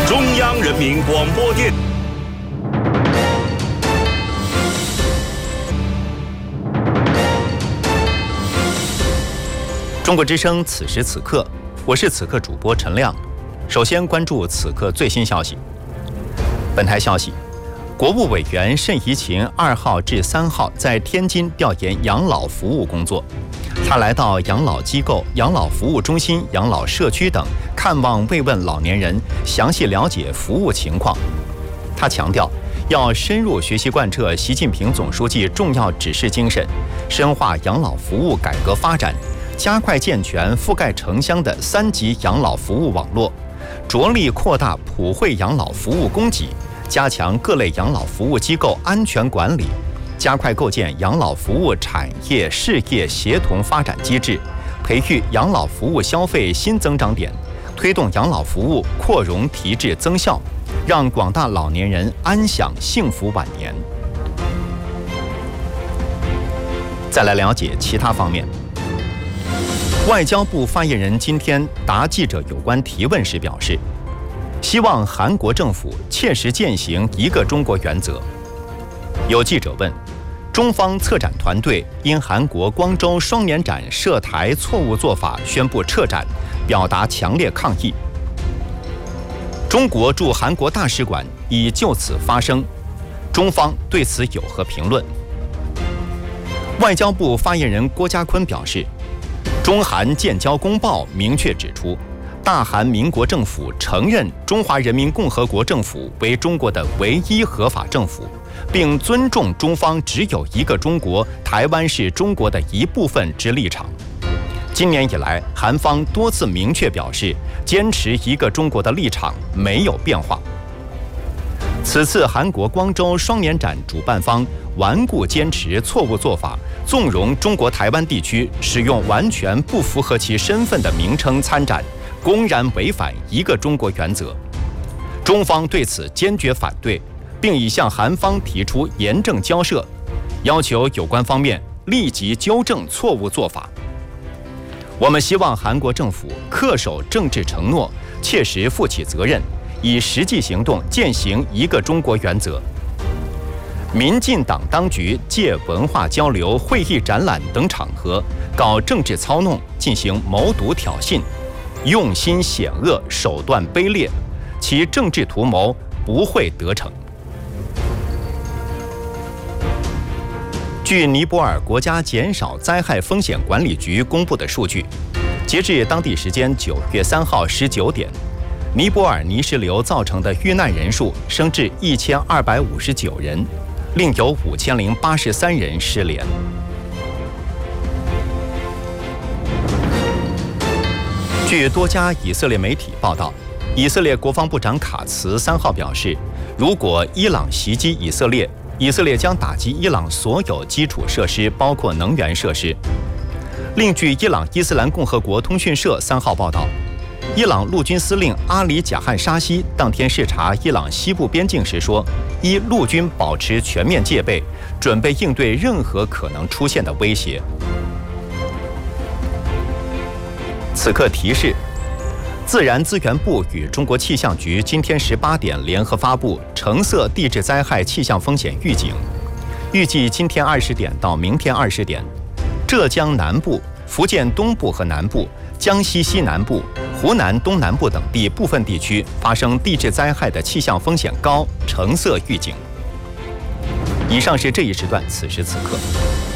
中央人民广播电。 中国之声此时此刻，我是此刻主播陈亮。首先关注此刻最新消息。本台消息，国务委员谌贻琴2号至3号在天津调研养老服务工作。他来到养老机构、养老服务中心、养老社区等看望慰问老年人，详细了解服务情况。他强调，要深入学习贯彻习近平总书记重要指示精神，深化养老服务改革发展，加快健全覆盖城乡的3级养老服务网络，着力扩大普惠养老服务供给，加强各类养老服务机构安全管理，加快构建养老服务产业事业协同发展机制，培育养老服务消费新增长点，推动养老服务扩容提质增效，让广大老年人安享幸福晚年。再来了解其他方面。外交部发言人今天答记者有关提问时表示，希望韩国政府切实践行一个中国原则。有记者问，中方策展团队因韩国光州双年展涉台错误做法宣布撤展，表达强烈抗议。中国驻韩国大使馆已就此发声，中方对此有何评论？外交部发言人郭家坤表示，中韩建交公报明确指出，大韩民国政府承认中华人民共和国政府为中国的唯一合法政府，并尊重中方只有一个中国，台湾是中国的一部分之立场。今年以来，韩方多次明确表示，坚持一个中国的立场没有变化。此次韩国光州双年展主办方顽固坚持错误做法，纵容中国台湾地区使用完全不符合其身份的名称参展，公然违反一个中国原则。中方对此坚决反对，并已向韩方提出严正交涉，要求有关方面立即纠正错误做法。我们希望韩国政府恪守政治承诺，切实负起责任，以实际行动践行一个中国原则。民进党当局借文化交流、会议展览等场合搞政治操弄，进行谋独挑衅，用心险恶，手段卑劣，其政治图谋不会得逞。据尼泊尔国家减少灾害风险管理局公布的数据，截至当地时间9月3号19点，尼泊尔泥石流造成的遇难人数升至1259人，另有5083人失联。据多家以色列媒体报道，以色列国防部长卡茨3号表示，如果伊朗袭击以色列，以色列将打击伊朗所有基础设施，包括能源设施。另据伊朗伊斯兰共和国通讯社3号报道，伊朗陆军司令阿里贾汗沙希当天视察伊朗西部边境时说，依陆军保持全面戒备，准备应对任何可能出现的威胁。此刻提示，自然资源部与中国气象局今天18点联合发布橙色地质灾害气象风险预警，预计今天20点到明天20点，浙江南部、福建东部和南部、江西西南部、湖南东南部等地部分地区发生地质灾害的气象风险高，橙色预警。以上是这一时段此时此刻。